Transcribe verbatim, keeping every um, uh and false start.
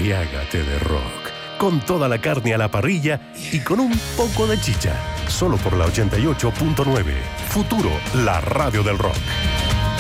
Embriágate de rock, con toda la carne a la parrilla y con un poco de chicha. Solo por la ochenta y ocho punto nueve. Futuro, la radio del rock.